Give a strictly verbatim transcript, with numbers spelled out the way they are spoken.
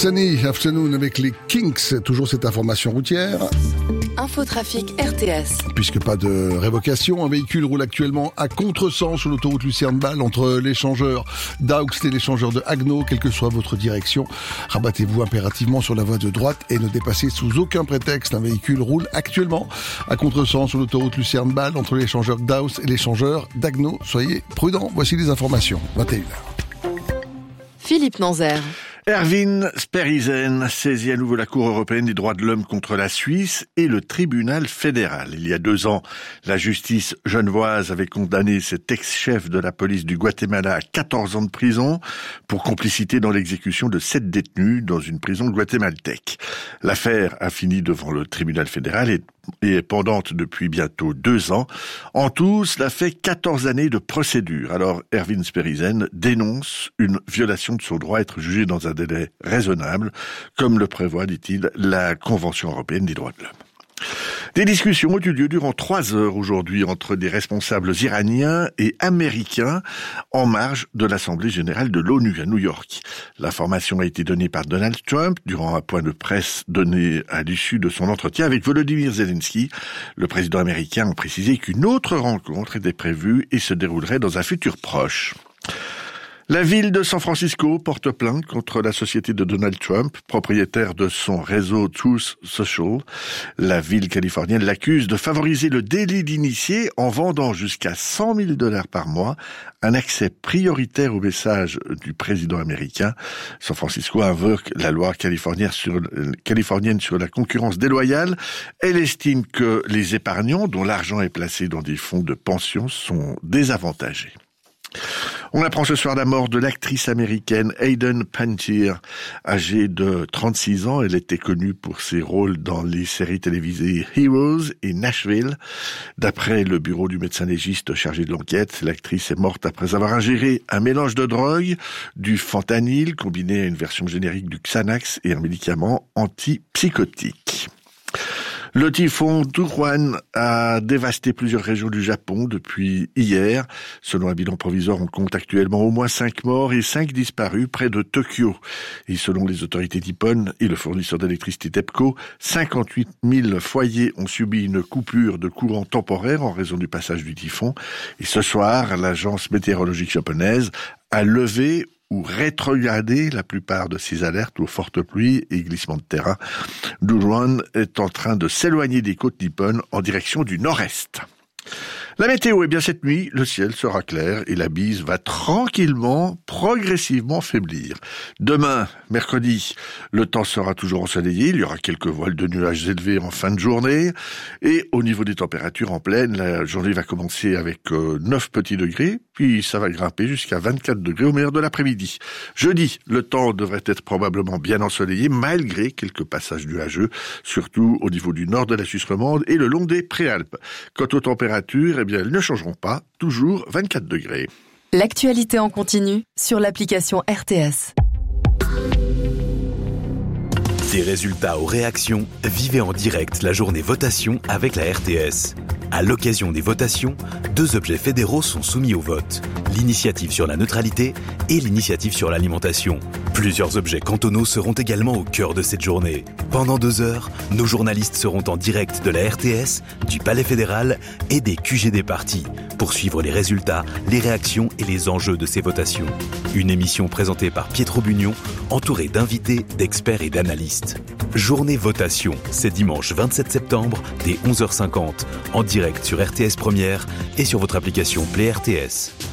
Sunny Afternoon avec les Kinks, toujours cette information routière. Infotrafic R T S. Puisque pas de révocation, un véhicule roule actuellement à contresens sur l'autoroute Lucerne-Bâle entre l'échangeur d'Aux et l'échangeur de Haguenau, quelle que soit votre direction. Rabattez-vous impérativement sur la voie de droite et ne dépassez sous aucun prétexte. Un véhicule roule actuellement à contresens sur l'autoroute Lucerne-Bâle entre l'échangeur d'Aux et l'échangeur d'Haguenau. Soyez prudents, voici les informations. vingt et une heures. Philippe Nanzer. Erwin Sperisen saisit à nouveau la Cour européenne des droits de l'homme contre la Suisse et le tribunal fédéral. Il y a deux ans, la justice genevoise avait condamné cet ex-chef de la police du Guatemala à quatorze ans de prison pour complicité dans l'exécution de sept détenus dans une prison guatémaltèque. L'affaire a fini devant le tribunal fédéral et est pendante depuis bientôt deux ans. En tout, cela fait quatorze années de procédure. Alors, Erwin Sperisen dénonce une violation de son droit à être jugé dans un délai raisonnable, comme le prévoit, dit-il, la Convention européenne des droits de l'homme. Des discussions ont eu lieu durant trois heures aujourd'hui entre des responsables iraniens et américains en marge de l'Assemblée générale de l'ONU à New York. L'information a été donnée par Donald Trump durant un point de presse donné à l'issue de son entretien avec Volodymyr Zelensky. Le président américain a précisé qu'une autre rencontre était prévue et se déroulerait dans un futur proche. La ville de San Francisco porte plainte contre la société de Donald Trump, propriétaire de son réseau Truth Social. La ville californienne l'accuse de favoriser le délit d'initié en vendant jusqu'à cent mille dollars par mois un accès prioritaire aux messages du président américain. San Francisco invoque la loi californienne sur, californienne sur la concurrence déloyale. Elle estime que les épargnants dont l'argent est placé dans des fonds de pension sont désavantagés. On apprend ce soir la mort de l'actrice américaine Hayden Panettiere, âgée de trente-six ans. Elle était connue pour ses rôles dans les séries télévisées Heroes et Nashville. D'après le bureau du médecin légiste chargé de l'enquête, l'actrice est morte après avoir ingéré un mélange de drogue, du fentanyl combiné à une version générique du Xanax et un médicament antipsychotique. Le typhon Duruan a dévasté plusieurs régions du Japon depuis hier. Selon un bilan provisoire, on compte actuellement au moins cinq morts et cinq disparus près de Tokyo. Et selon les autorités nippon et le fournisseur d'électricité TEPCO, cinquante-huit mille foyers ont subi une coupure de courant temporaire en raison du passage du typhon. Et ce soir, l'agence météorologique japonaise a levé ou rétrograder la plupart de ces alertes aux fortes pluies et glissements de terrain. Duruan est en train de s'éloigner des côtes nippones en direction du nord-est. La météo, eh bien cette nuit, le ciel sera clair et la bise va tranquillement, progressivement faiblir. Demain, mercredi, le temps sera toujours ensoleillé, il y aura quelques voiles de nuages élevés en fin de journée et au niveau des températures en pleine, la journée va commencer avec euh, neuf petits degrés, puis ça va grimper jusqu'à vingt-quatre degrés au meilleur de l'après-midi. Jeudi, le temps devrait être probablement bien ensoleillé malgré quelques passages nuageux, surtout au niveau du nord de la Suisse romande et le long des Préalpes. Quant aux températures, eh bien, elles ne changeront pas, toujours vingt-quatre degrés. L'actualité en continu sur l'application R T S. Des résultats aux réactions, vivez en direct la journée votation avec la R T S. À l'occasion des votations, deux objets fédéraux sont soumis au vote. L'initiative sur la neutralité et l'initiative sur l'alimentation. Plusieurs objets cantonaux seront également au cœur de cette journée. Pendant deux heures, nos journalistes seront en direct de la R T S, du Palais fédéral et des Q G des partis pour suivre les résultats, les réactions et les enjeux de ces votations. Une émission présentée par Pietro Bugnon, entourée d'invités, d'experts et d'analystes. Journée votation, c'est dimanche vingt-sept septembre dès onze heures cinquante, en direct sur R T S Première et sur votre application Play R T S.